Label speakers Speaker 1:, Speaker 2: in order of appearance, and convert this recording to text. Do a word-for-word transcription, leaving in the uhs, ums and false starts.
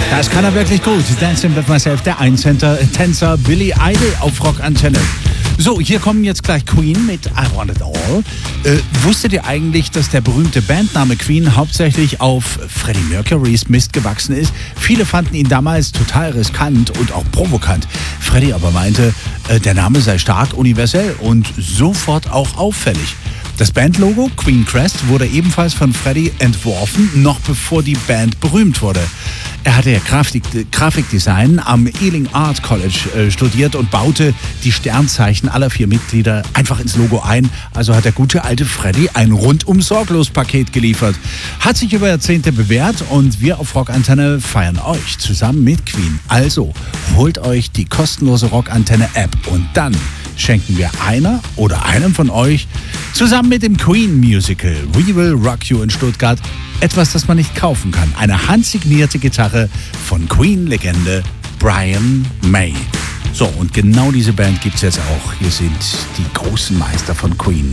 Speaker 1: Das kann er wirklich gut. Dancing with Myself, der Einzenter-Tänzer Billy Idol auf Rockantenne. So, hier kommen jetzt gleich Queen mit I Want It All. Äh, wusstet ihr eigentlich, dass der berühmte Bandname Queen hauptsächlich auf Freddie Mercurys Mist gewachsen ist? Viele fanden ihn damals total riskant und auch provokant. Freddie aber meinte, äh, der Name sei stark universell und sofort auch auffällig. Das Bandlogo Queen Crest wurde ebenfalls von Freddie entworfen, noch bevor die Band berühmt wurde. Er hatte ja Grafik, Grafikdesign am Ealing Art College äh, studiert und baute die Sternzeichen aller vier Mitglieder einfach ins Logo ein. Also hat der gute alte Freddie ein rundum sorglos Paket geliefert. Hat sich über Jahrzehnte bewährt und wir auf Rockantenne feiern euch zusammen mit Queen. Also holt euch die kostenlose Rockantenne App und dann schenken wir einer oder einem von euch zusammen mit dem Queen Musical We Will Rock You in Stuttgart etwas, das man nicht kaufen kann. Eine handsignierte Gitarre von Queen-Legende Brian May. So, und genau diese Band gibt's jetzt auch. Hier sind die großen Meister von Queen.